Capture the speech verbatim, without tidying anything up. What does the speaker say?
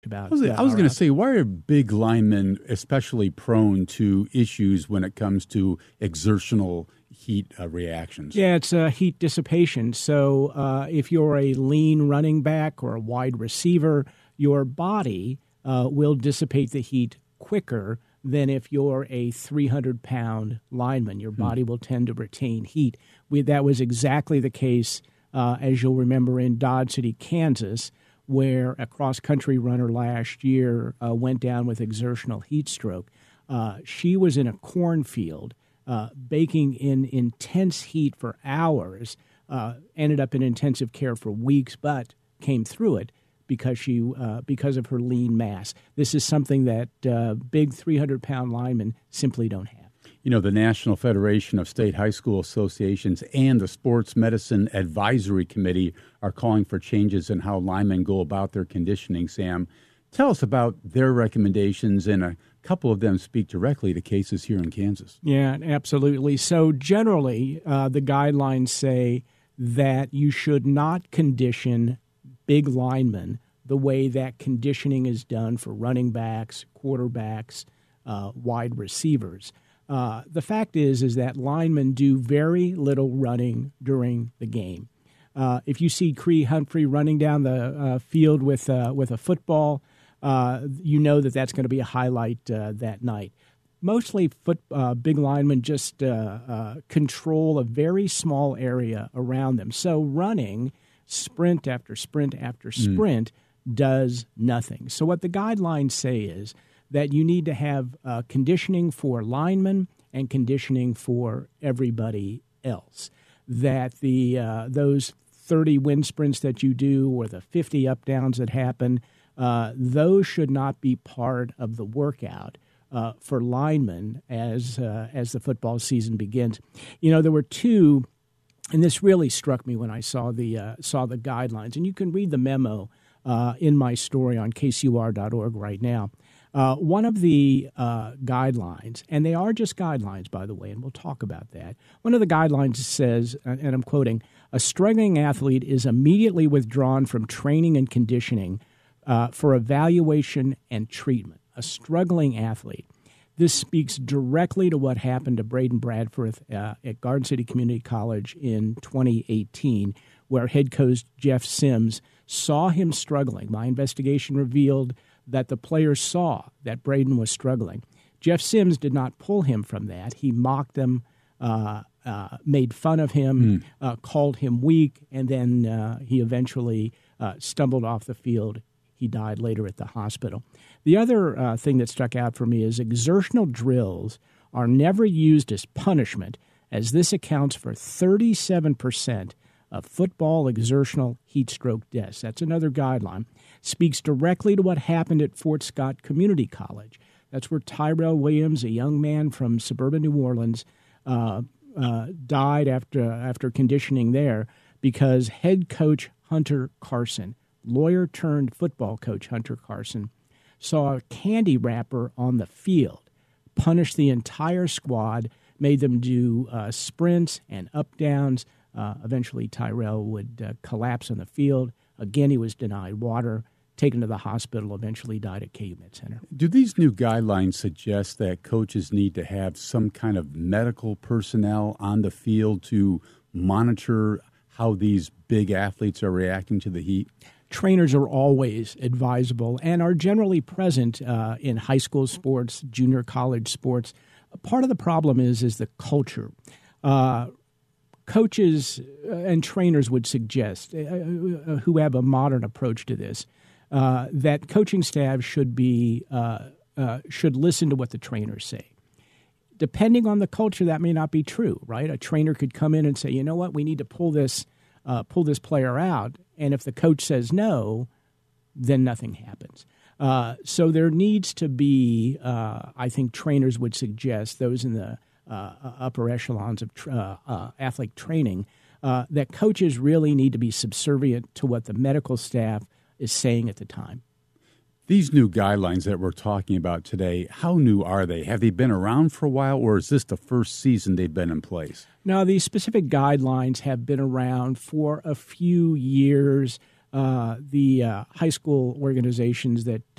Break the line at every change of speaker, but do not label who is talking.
about.
I was,
uh,
was going
our-
to say, why are big linemen especially prone to issues when it comes to exertional heat uh, reactions?
Yeah, it's uh, heat dissipation. So uh, if you're a lean running back or a wide receiver, your body uh, will dissipate the heat quicker than if you're a three hundred pound lineman. Your body hmm. will tend to retain heat. We, that was exactly the case, uh, as you'll remember, in Dodge City, Kansas, where a cross-country runner last year uh, went down with exertional heat stroke. Uh, she was in a cornfield, uh, baking in intense heat for hours, uh, ended up in intensive care for weeks, but came through it because she uh, because of her lean mass. This is something that uh, big three hundred pound linemen simply don't have.
You know, the National Federation of State High School Associations and the Sports Medicine Advisory Committee are calling for changes in how linemen go about their conditioning, Sam. Tell us about their recommendations, and a couple of them speak directly to cases here in Kansas.
Yeah, absolutely. So generally, uh, the guidelines say that you should not condition big linemen the way that conditioning is done for running backs, quarterbacks, uh, wide receivers. Uh, the fact is, is that linemen do very little running during the game. Uh, if you see Cree Humphrey running down the uh, field with uh, with a football, uh, you know that that's going to be a highlight uh, that night. Mostly, foot, uh, big linemen just uh, uh, control a very small area around them. So running, sprint after sprint after sprint, mm. does nothing. So what the guidelines say is that you need to have uh, conditioning for linemen and conditioning for everybody else. That the uh, those thirty wind sprints that you do or the fifty up downs that happen, uh, those should not be part of the workout uh, for linemen as uh, as the football season begins. You know, there were two, and this really struck me when I saw the uh, saw the guidelines, and you can read the memo uh, in my story on K C U R dot org right now. Uh, one of the uh, guidelines, and they are just guidelines, by the way, and we'll talk about that. One of the guidelines says, and I'm quoting, a struggling athlete is immediately withdrawn from training and conditioning uh, for evaluation and treatment. A struggling athlete. This speaks directly to what happened to Braden Bradford uh, at Garden City Community College in twenty eighteen, where head coach Jeff Sims saw him struggling. My investigation revealed that the players saw that Braden was struggling. Jeff Sims did not pull him from that. He mocked him, uh, uh, made fun of him, mm. uh, called him weak, and then uh, he eventually uh, stumbled off the field. He died later at the hospital. The other uh, thing that stuck out for me is exertional drills are never used as punishment, as this accounts for thirty-seven percent of football exertional heat stroke deaths. That's another guideline. Speaks directly to what happened at Fort Scott Community College. That's where Tyrell Williams, a young man from suburban New Orleans, uh, uh, died after after conditioning there because head coach Hunter Carson, lawyer turned football coach Hunter Carson, saw a candy wrapper on the field, punished the entire squad, made them do uh, sprints and up downs. Uh, eventually, Tyrell would uh, collapse on the field. Again, he was denied water, taken to the hospital, eventually died at K U Med Center.
Do these new guidelines suggest that coaches need to have some kind of medical personnel on the field to monitor how these big athletes are reacting to the heat?
Trainers are always advisable and are generally present uh, in high school sports, junior college sports. Part of the problem is is the culture. Uh, coaches and trainers would suggest, uh, who have a modern approach to this, uh, that coaching staff should be uh, uh, should listen to what the trainers say. Depending on the culture, that may not be true, right? A trainer could come in and say, you know what, we need to pull this uh, pull this player out, and if the coach says no, then nothing happens. Uh, so there needs to be, uh, I think trainers would suggest, those in the uh, upper echelons of tra- uh, uh, athletic training, uh, that coaches really need to be subservient to what the medical staff is saying at the time.
These new guidelines that we're talking about today, how new are they? Have they been around for a while, or is this the first season they've been in place?
No, these specific guidelines have been around for a few years. uh, the uh, high school organizations that